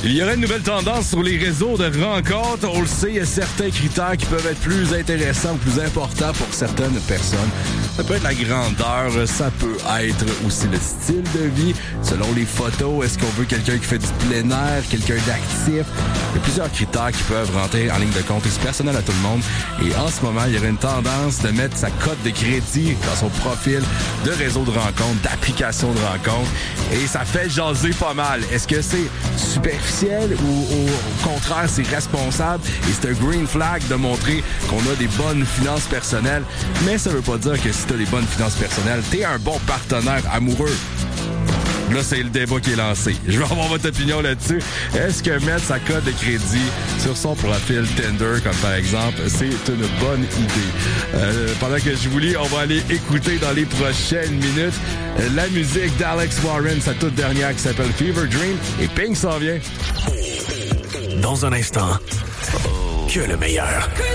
Il y aurait une nouvelle tendance sur les réseaux de rencontres. On le sait, il y a certains critères qui peuvent être plus intéressants ou plus importants pour certaines personnes. Ça peut être la grandeur, ça peut être aussi le style de vie. Selon les photos, est-ce qu'on veut quelqu'un qui fait du plein air, quelqu'un d'actif? Il y a plusieurs critères qui peuvent rentrer en ligne de compte et c'est personnel à tout le monde. Et en ce moment, il y aurait une tendance de mettre sa cote de crédit dans son profil de réseau de rencontres, d'application de rencontres. Et ça fait jaser pas mal. Est-ce que c'est superficiel ou au contraire, c'est responsable? Et c'est un green flag de montrer qu'on a des bonnes finances personnelles. Mais ça veut pas dire que si t'as des bonnes finances personnelles, t'es un bon partenaire amoureux. Là, c'est le débat qui est lancé. Je veux avoir votre opinion là-dessus. Est-ce que mettre sa cote de crédit sur son profil Tinder, comme par exemple, c'est une bonne idée? Pendant que je vous lis, on va aller écouter dans les prochaines minutes la musique d'Alex Warren, sa toute dernière qui s'appelle Fever Dream. Et Pink s'en vient. Dans un instant, que le meilleur.